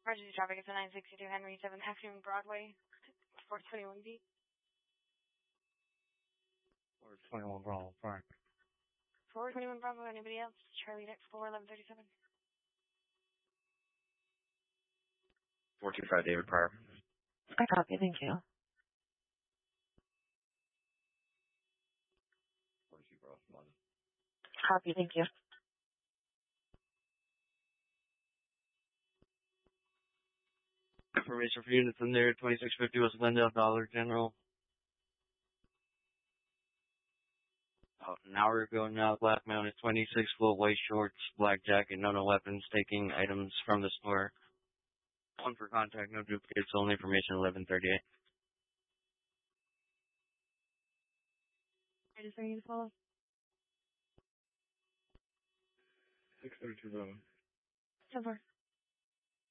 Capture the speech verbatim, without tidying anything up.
Emergency traffic is nine sixty-two Henry seventh Avenue Broadway, four twenty-one B. four twenty-one Bravo Park. four twenty-one Bravo, anybody else? Charlie Deck four eleven thirty-seven. four two five David Pryor. I copy, thank you. forty-two Bravo, London. Copy, thank you. Information for units in there, twenty-six fifty was Glendale Dollar General. About an hour ago now, black mounted twenty-six full white shorts, black jacket, no no weapons, taking items from the store. One for contact, no duplicates, only information eleven thirty-eight. I just need to follow. six thirty-two Bravo. ten four.